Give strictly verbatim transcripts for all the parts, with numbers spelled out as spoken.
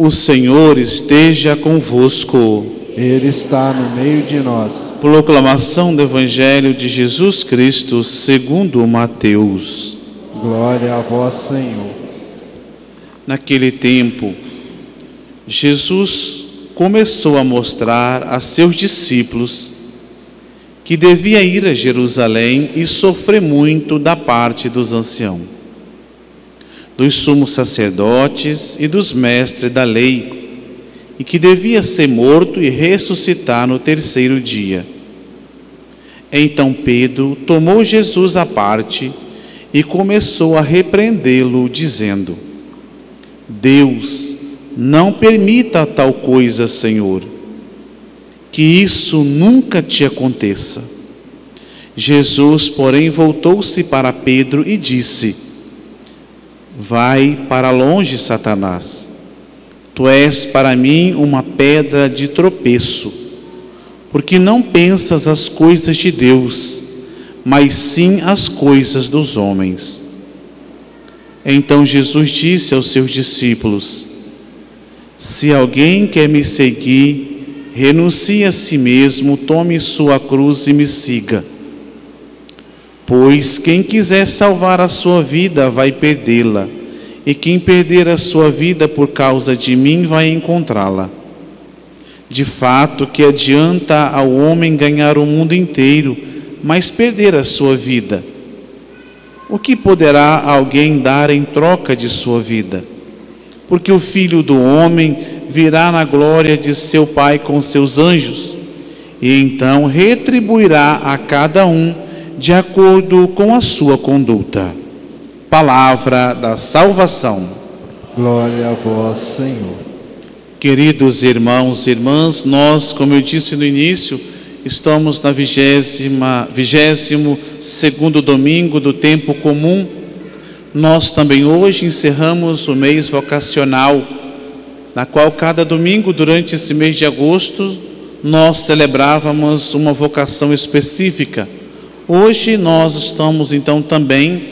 O Senhor esteja convosco. Ele está no meio de nós. Proclamação do Evangelho de Jesus Cristo segundo Mateus. Glória a vós, Senhor. Naquele tempo, Jesus começou a mostrar a seus discípulos que devia ir a Jerusalém e sofrer muito da parte dos anciãos, dos sumos sacerdotes e dos mestres da lei, e que devia ser morto e ressuscitar no terceiro dia. Então Pedro tomou Jesus à parte e começou a repreendê-lo, dizendo: Deus, não permita tal coisa, Senhor, que isso nunca te aconteça. Jesus, porém, voltou-se para Pedro e disse: Vai para longe, Satanás. Tu és para mim uma pedra de tropeço, porque não pensas as coisas de Deus, mas sim as coisas dos homens. Então Jesus disse aos seus discípulos: Se alguém quer me seguir, renuncie a si mesmo, tome sua cruz e me siga. Pois quem quiser salvar a sua vida vai perdê-la, e quem perder a sua vida por causa de mim vai encontrá-la. De fato, que adianta ao homem ganhar o mundo inteiro, mas perder a sua vida? O que poderá alguém dar em troca de sua vida? Porque o Filho do Homem virá na glória de seu Pai com seus anjos, e então retribuirá a cada um de acordo com a sua conduta. Palavra da salvação. Glória a vós, Senhor. Queridos irmãos e irmãs, nós, como eu disse no início, estamos na vigésima, vigésimo segundo domingo do tempo comum. Nós também hoje encerramos o mês vocacional, na qual cada domingo durante esse mês de agosto nós celebrávamos uma vocação específica. Hoje nós estamos então também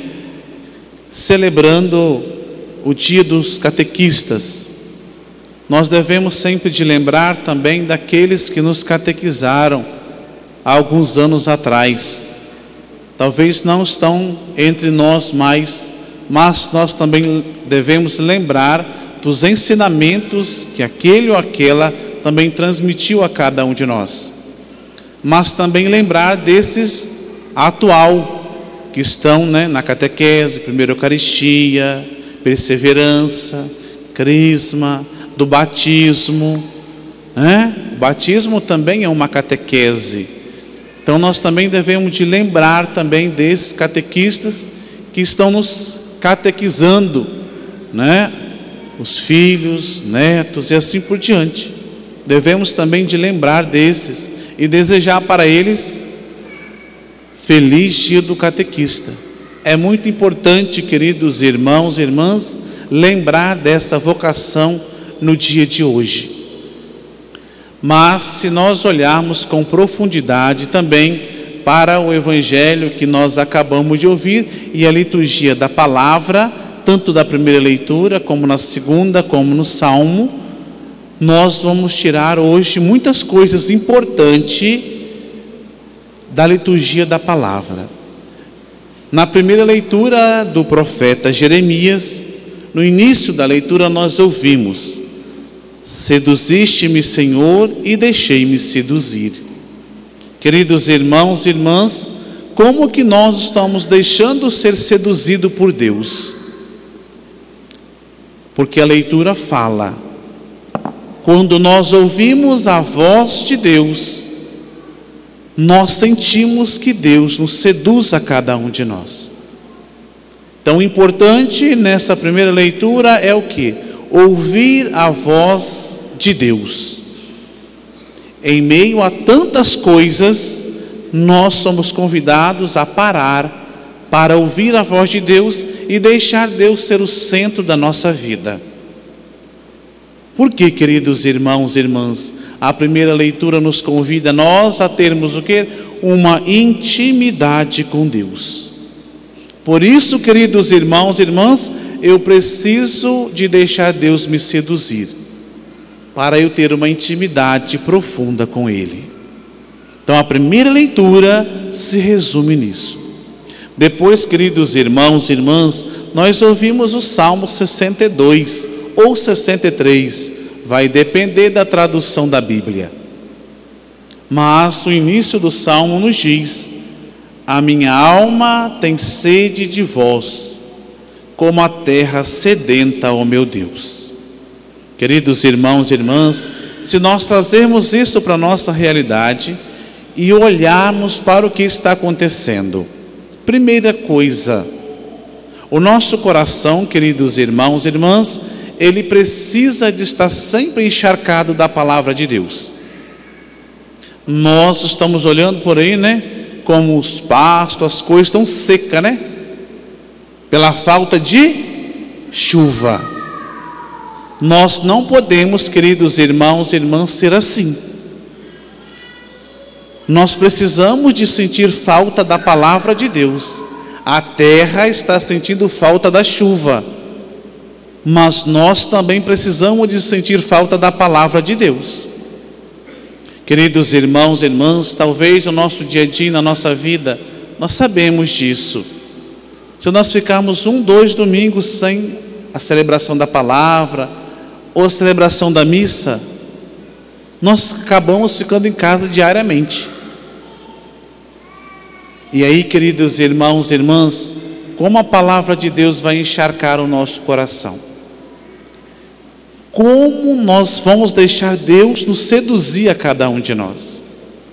celebrando o dia dos catequistas. Nós devemos sempre de lembrar também daqueles que nos catequizaram há alguns anos atrás. Talvez não estão entre nós mais, mas nós também devemos lembrar dos ensinamentos que aquele ou aquela também transmitiu a cada um de nós. Mas também lembrar desses atual, que estão né, na catequese, primeira Eucaristia, perseverança, crisma, do batismo. Né? O batismo também é uma catequese. Então nós também devemos de lembrar também desses catequistas que estão nos catequizando, né? Os filhos, netos e assim por diante. Devemos também de lembrar desses e desejar para eles feliz dia do catequista. É muito importante, queridos irmãos e irmãs, lembrar dessa vocação no dia de hoje. Mas se nós olharmos com profundidade também para o Evangelho que nós acabamos de ouvir e a liturgia da palavra, tanto da primeira leitura como na segunda, como no Salmo, nós vamos tirar hoje muitas coisas importantes da liturgia da palavra. Na primeira leitura do profeta Jeremias, no início da leitura nós ouvimos: Seduziste-me, Senhor, e deixei-me seduzir. Queridos irmãos e irmãs, como que nós estamos deixando ser seduzido por Deus? Porque a leitura fala: quando nós ouvimos a voz de Deus, nós sentimos que Deus nos seduz a cada um de nós. Então, importante nessa primeira leitura é o que? Ouvir a voz de Deus. Em meio a tantas coisas, nós somos convidados a parar para ouvir a voz de Deus e deixar Deus ser o centro da nossa vida. Por que, queridos irmãos e irmãs, a primeira leitura nos convida nós a termos o quê? Uma intimidade com Deus. Por isso, queridos irmãos e irmãs, eu preciso de deixar Deus me seduzir. para eu ter uma intimidade profunda com Ele. Então a primeira leitura se resume nisso. Depois, queridos irmãos e irmãs, nós ouvimos o Salmo sessenta e dois ou sessenta e três, vai depender da tradução da Bíblia. Mas o início do Salmo nos diz: a minha alma tem sede de vós, como a terra sedenta, ó meu Deus. Queridos irmãos e irmãs, se nós trazermos isso para a nossa realidade e olharmos para o que está acontecendo, primeira coisa, o nosso coração, queridos irmãos e irmãs, ele precisa de estar sempre encharcado da palavra de Deus. Nós estamos olhando por aí, né? Como os pastos, as coisas estão secas, né? Pela falta de chuva. Nós não podemos, queridos irmãos e irmãs, ser assim. Nós precisamos de sentir falta da palavra de Deus. A terra está sentindo falta da chuva, mas nós também precisamos de sentir falta da palavra de Deus. Queridos irmãos e irmãs, talvez no nosso dia a dia, na nossa vida, nós sabemos disso. Se nós ficarmos um, dois domingos sem a celebração da palavra ou a celebração da missa, nós acabamos ficando em casa diariamente. E aí, queridos irmãos e irmãs, como a palavra de Deus vai encharcar o nosso coração? Como nós vamos deixar Deus nos seduzir a cada um de nós?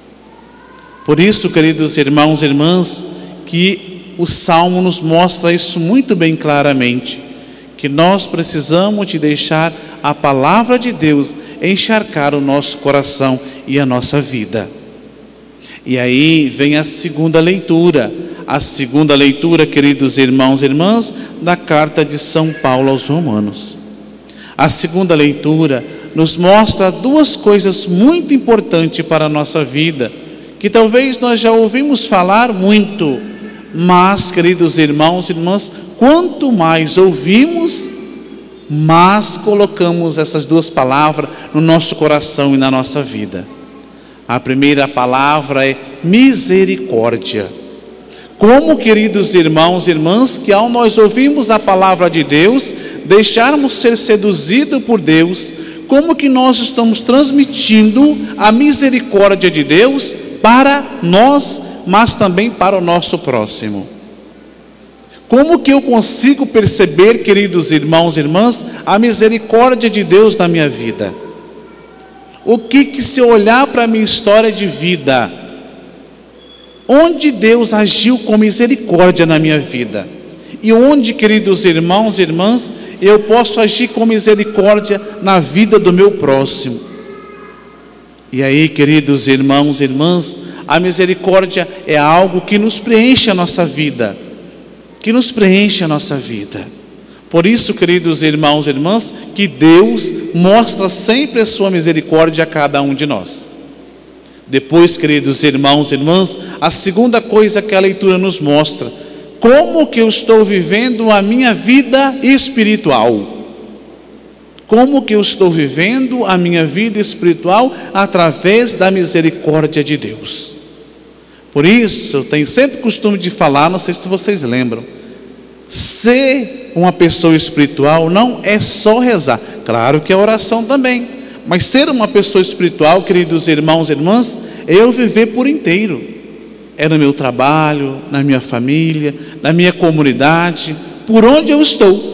Por isso, queridos irmãos e irmãs, que o Salmo nos mostra isso muito bem claramente, que nós precisamos de deixar a palavra de Deus encharcar o nosso coração e a nossa vida. E aí vem a segunda leitura, a segunda leitura, queridos irmãos e irmãs, da carta de São Paulo aos Romanos. A segunda leitura nos mostra duas coisas muito importantes para a nossa vida, que talvez nós já ouvimos falar muito, mas, queridos irmãos e irmãs, quanto mais ouvimos, mais colocamos essas duas palavras no nosso coração e na nossa vida. A primeira palavra é misericórdia. Como, queridos irmãos e irmãs, que ao nós ouvirmos a palavra de Deus, deixarmos ser seduzidos por Deus, como que nós estamos transmitindo a misericórdia de Deus para nós, mas também para o nosso próximo? Como que eu consigo perceber, queridos irmãos e irmãs, a misericórdia de Deus na minha vida? O que que se eu olhar para a minha história de vida, onde Deus agiu com misericórdia na minha vida? E onde, queridos irmãos e irmãs, eu posso agir com misericórdia na vida do meu próximo? E aí, queridos irmãos e irmãs, a misericórdia é algo que nos preenche a nossa vida, que nos preenche a nossa vida. Por isso, queridos irmãos e irmãs, que Deus mostra sempre a sua misericórdia a cada um de nós. Depois, queridos irmãos e irmãs, a segunda coisa que a leitura nos mostra: como que eu estou vivendo a minha vida espiritual? Como que eu estou vivendo a minha vida espiritual através da misericórdia de Deus? Por isso, eu tenho sempre costume de falar, não sei se vocês lembram, ser uma pessoa espiritual não é só rezar, claro que é oração também, mas ser uma pessoa espiritual, queridos irmãos e irmãs, é eu viver por inteiro. É no meu trabalho, na minha família, na minha comunidade, por onde eu estou.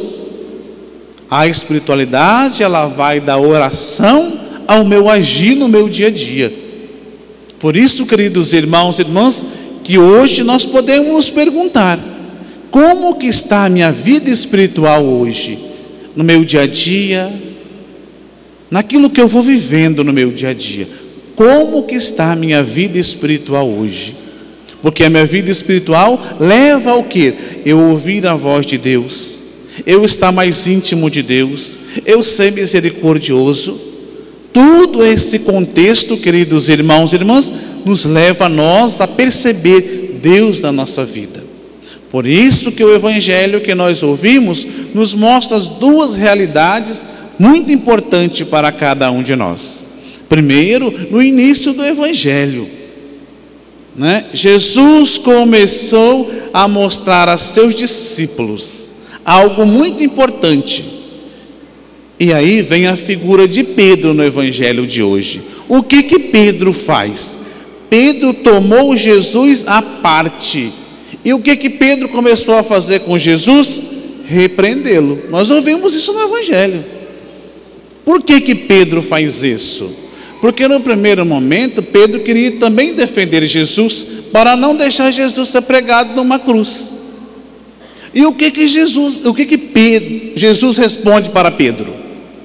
A espiritualidade, ela vai da oração ao meu agir no meu dia a dia. Por isso, queridos irmãos e irmãs, que hoje nós podemos nos perguntar: como que está a minha vida espiritual hoje? No meu dia a dia, naquilo que eu vou vivendo no meu dia a dia. Como que está a minha vida espiritual hoje? Porque a minha vida espiritual leva ao quê? Eu ouvir a voz de Deus, eu estar mais íntimo de Deus, eu ser misericordioso. Tudo esse contexto, queridos irmãos e irmãs, nos leva a nós a perceber Deus na nossa vida. Por isso que o evangelho que nós ouvimos nos mostra as duas realidades muito importante para cada um de nós. Primeiro, no início do Evangelho, né? Jesus começou a mostrar a seus discípulos algo muito importante. E aí vem a figura de Pedro no Evangelho de hoje. O que que Pedro faz? Pedro tomou Jesus à parte. E o que que Pedro começou a fazer com Jesus? Repreendê-lo. Nós ouvimos isso no Evangelho. Por que que Pedro faz isso? Porque no primeiro momento Pedro queria também defender Jesus, para não deixar Jesus ser pregado numa cruz. E o que que Jesus, o que que Pedro, Jesus responde para Pedro?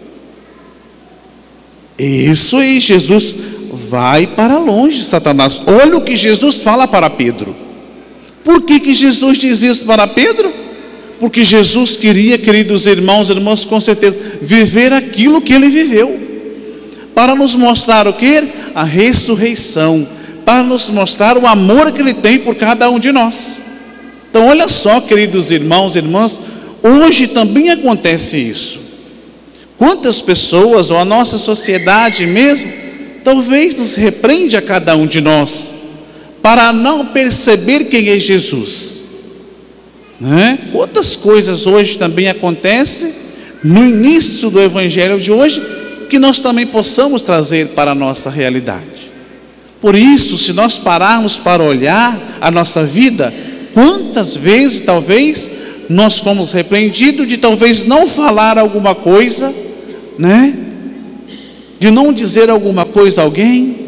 Isso aí, Jesus vai para longe, Satanás. Olha o que Jesus fala para Pedro. Por que que Jesus diz isso para Pedro? Porque Jesus queria, queridos irmãos e irmãs, com certeza, viver aquilo que ele viveu, para nos mostrar o que? A ressurreição, para nos mostrar o amor que ele tem por cada um de nós. Então olha só, queridos irmãos e irmãs, hoje também acontece isso. Quantas pessoas, ou a nossa sociedade mesmo, talvez nos repreende a cada um de nós, para não perceber quem é Jesus, né? Quantas coisas hoje também acontecem no início do Evangelho de hoje, que nós também possamos trazer para a nossa realidade. Por isso, se nós pararmos para olhar a nossa vida, quantas vezes talvez nós fomos repreendidos de talvez não falar alguma coisa, né? De não dizer alguma coisa a alguém.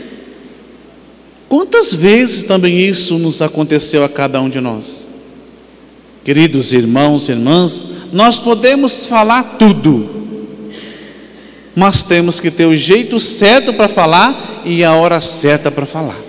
Quantas vezes também isso nos aconteceu a cada um de nós? Queridos irmãos e irmãs, nós podemos falar tudo, mas temos que ter o jeito certo para falar e a hora certa para falar.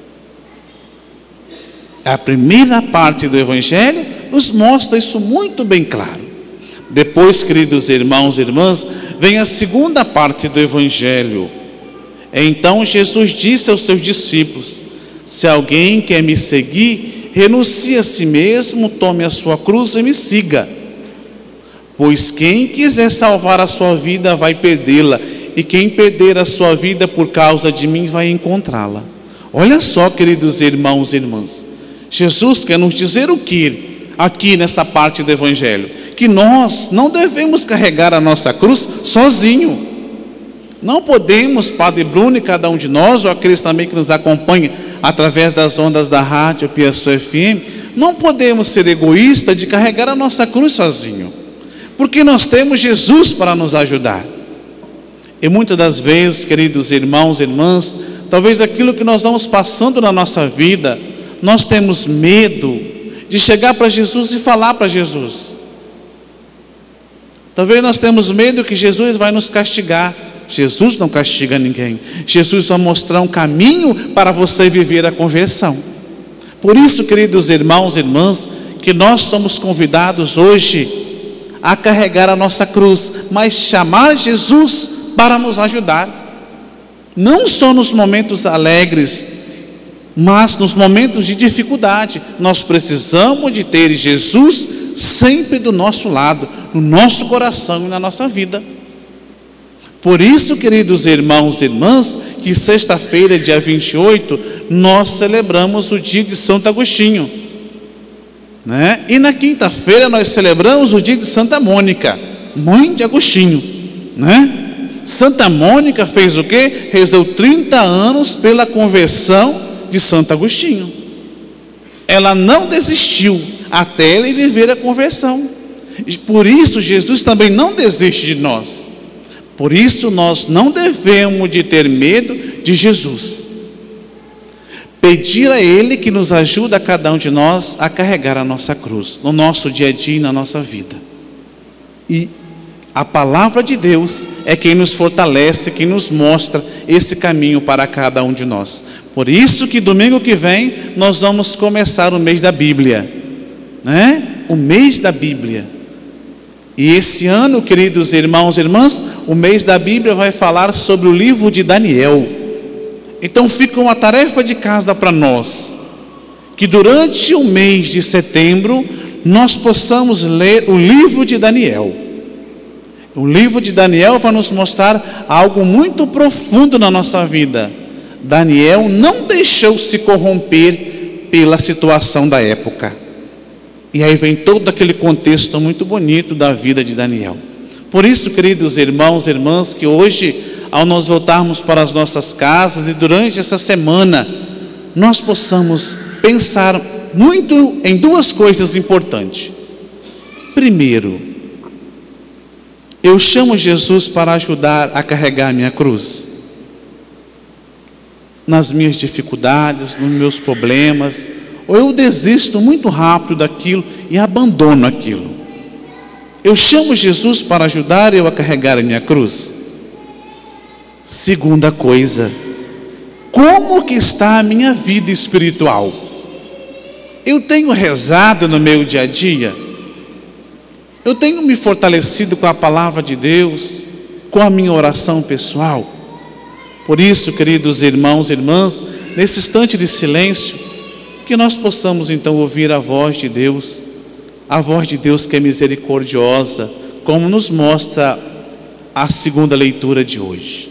A primeira parte do Evangelho nos mostra isso muito bem claro. Depois, queridos irmãos e irmãs, vem a segunda parte do Evangelho. Então Jesus disse aos seus discípulos: se alguém quer me seguir, renuncie a si mesmo, tome a sua cruz e me siga. Pois quem quiser salvar a sua vida vai perdê-la, e quem perder a sua vida por causa de mim vai encontrá-la. Olha só, queridos irmãos e irmãs, Jesus quer nos dizer o que aqui nessa parte do Evangelho? Que nós não devemos carregar a nossa cruz sozinho. Não podemos, Padre Bruno e cada um de nós, ou aqueles também que nos acompanham através das ondas da rádio Piaçu F M, não podemos ser egoístas de carregar a nossa cruz sozinho, porque nós temos Jesus para nos ajudar. E muitas das vezes, queridos irmãos e irmãs, talvez aquilo que nós vamos passando na nossa vida, nós temos medo de chegar para Jesus e falar para Jesus. Talvez nós temos medo que Jesus vai nos castigar. Jesus não castiga ninguém. Jesus vai mostrar um caminho para você viver a conversão. Por isso, queridos irmãos e irmãs, que nós somos convidados hoje a carregar a nossa cruz, mas chamar Jesus para nos ajudar. Não só nos momentos alegres, mas nos momentos de dificuldade. Nós precisamos de ter Jesus sempre do nosso lado, no nosso coração e na nossa vida. Por isso, queridos irmãos e irmãs, que sexta-feira, dia vinte e oito, nós celebramos o dia de Santo Agostinho, né? E na quinta-feira nós celebramos o dia de Santa Mônica, mãe de Agostinho, né? Santa Mônica fez o quê? Rezou trinta anos pela conversão de Santo Agostinho. Ela não desistiu até ele viver a conversão. E por isso Jesus também não desiste de nós. Por isso nós não devemos de ter medo de Jesus. Pedir a Ele que nos ajude a cada um de nós a carregar a nossa cruz, no nosso dia a dia e na nossa vida. E a palavra de Deus é quem nos fortalece, quem nos mostra esse caminho para cada um de nós. Por isso que domingo que vem nós vamos começar o mês da Bíblia, né? O mês da Bíblia. E esse ano, queridos irmãos e irmãs, o mês da Bíblia vai falar sobre o livro de Daniel. Então fica uma tarefa de casa para nós, que durante o mês de setembro nós possamos ler o livro de Daniel. O livro de Daniel vai nos mostrar algo muito profundo na nossa vida. Daniel não deixou se corromper pela situação da época. E aí vem todo aquele contexto muito bonito da vida de Daniel. Por isso, queridos irmãos e irmãs, que hoje, ao nós voltarmos para as nossas casas e durante essa semana, nós possamos pensar muito em duas coisas importantes. Primeiro, eu chamo Jesus para ajudar a carregar minha cruz. Nas minhas dificuldades, nos meus problemas, ou eu desisto muito rápido daquilo e abandono aquilo. Eu chamo Jesus para ajudar eu a carregar a minha cruz. Segunda coisa, como que está a minha vida espiritual? Eu tenho rezado no meu dia a dia? Eu tenho me fortalecido com a palavra de Deus, com a minha oração pessoal? Por isso, queridos irmãos e irmãs, nesse instante de silêncio, que nós possamos então ouvir a voz de Deus, a voz de Deus que é misericordiosa, como nos mostra a segunda leitura de hoje.